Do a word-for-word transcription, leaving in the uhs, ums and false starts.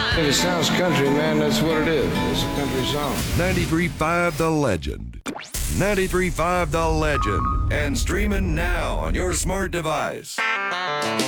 If it sounds country, man, that's what it is. It's a country song. ninety-three point five The Legend. ninety-three point five The Legend. And streaming now on your smart device.